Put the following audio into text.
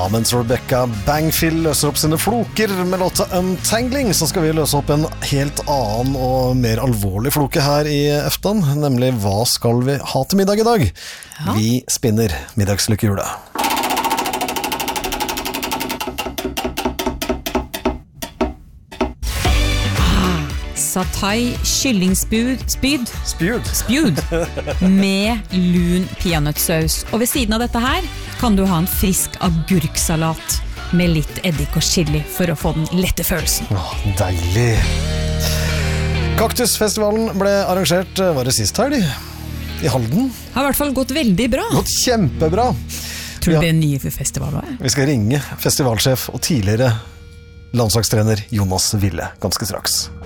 Ja, mens Rebecca Bangfield løser opp sine floker med låta Untangling, så skal vi løse opp en helt annen og mer alvorlig floke her i Eftan, nemlig hva skal vi ha til middag i dag? Ja. Vi spinner middagslykkehjulet. Satay kyllingspyd med lun peanøttsaus. Og ved siden av dette her kan du ha en frisk agurksalat med litt eddik og chili for å få den lette følelsen. Deilig. Kaktusfestivalen ble arrangert, var det sist her, i Halden? Har i hvert fall gått veldig bra. Gått kjempebra. Tror du det er nye for festival også? Vi skal ringe festivalsjef og tidligere landslagstrener Jonas Wille ganske straks.